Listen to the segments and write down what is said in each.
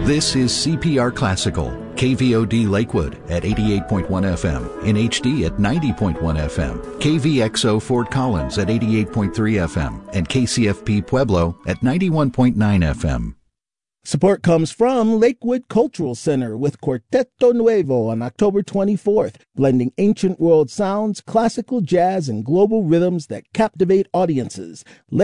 This is CPR Classical, KVOD Lakewood at 88.1 FM, in HD at 90.1 FM, KVXO Fort Collins at 88.3 FM, and KCFP Pueblo at 91.9 FM. Support comes from Lakewood Cultural Center with Quarteto Nuevo on October 24th, blending ancient world sounds, classical jazz, and global rhythms that captivate audiences.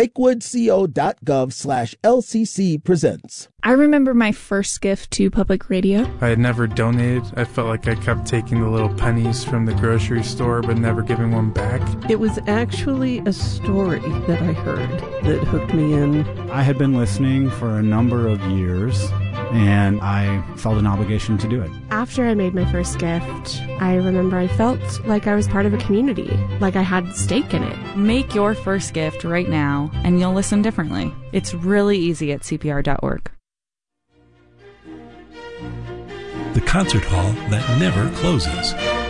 lakewoodco.gov/LCC presents. I remember my first gift to public radio. I had never donated. I felt like I kept taking the little pennies from the grocery store but never giving one back. It was actually a story that I heard that hooked me in. I had been listening for a number of years, and I felt an obligation to do it. After I made my first gift, I remember I felt like I was part of a community, like I had stake in it. Make your first gift right now, and you'll listen differently. It's really easy at CPR.org. The concert hall that never closes.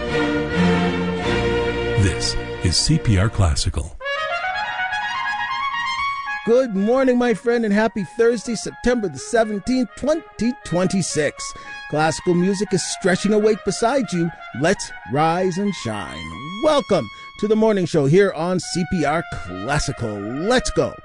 This is CPR Classical. Good morning, my friend, and happy Thursday, September the 17th, 2026. Classical music is stretching awake beside you. Let's rise and shine. Welcome to the morning show here on CPR Classical. Let's go.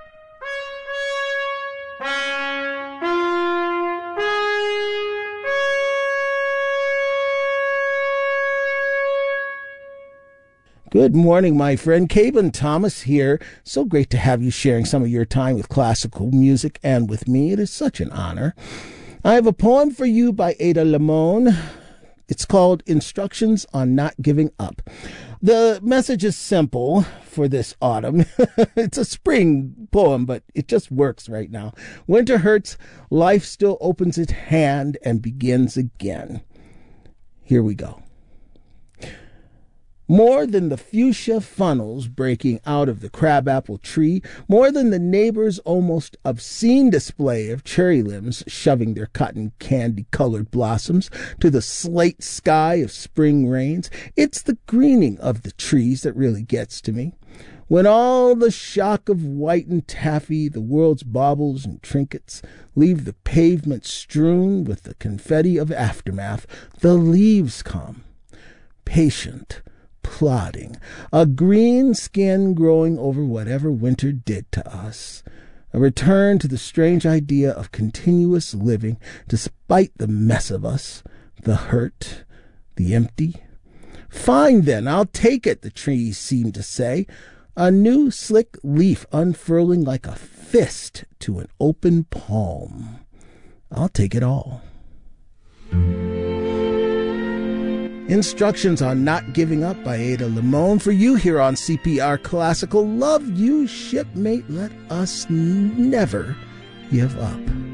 Good morning, my friend. Caban Thomas here. So great to have you sharing some of your time with classical music and with me. It is such an honor. I have a poem for you by Ada Limon. It's called Instructions on Not Giving Up. The message is simple for this autumn. It's a spring poem, but it just works right now. Winter hurts, life still opens its hand and begins again. Here we go. More than the fuchsia funnels breaking out of the crabapple tree, more than the neighbor's almost obscene display of cherry limbs shoving their cotton candy-colored blossoms to the slate sky of spring rains, it's the greening of the trees that really gets to me. When all the shock of white and taffy, the world's baubles and trinkets, leave the pavement strewn with the confetti of aftermath, the leaves come, patient, plodding, a green skin growing over whatever winter did to us, a return to the strange idea of continuous living despite the mess of us, the hurt, the empty. Fine then, I'll take it, the trees seem to say, a new slick leaf unfurling like a fist to an open palm. I'll take it all. Instructions on Not Giving Up by Ada Limon for you here on CPR Classical. Love you, shipmate. Let us never give up.